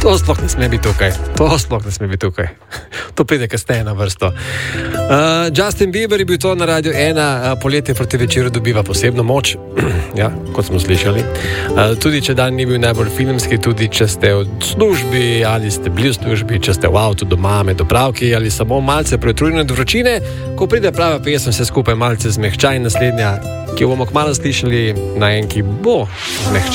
To sploh ne sme biti tukaj. To pride kasneje na vrsto. Justin Bieber je bil to na Radio 1, poletje proti večeru dobiva posebno moč, ja, kot smo slišali. Tudi če dan ni bil najbolj filmski, tudi če ste v službi ali ste bili v službi, če ste v avtu doma med opravki ali samo malce pretrujeni od vročine, ko pride prava pesem, se skupaj malce zmehča in naslednja, ki jo bomo kmalu slišali na en, ki bo zmehča.